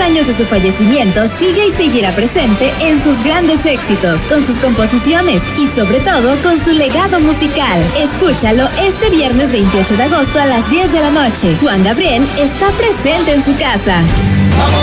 años de su fallecimiento, sigue y seguirá presente en sus grandes éxitos, con sus composiciones y sobre todo con su legado musical. Escúchalo este viernes 28 de agosto a las 10 de la noche. Juan Gabriel está presente en su casa. Vamos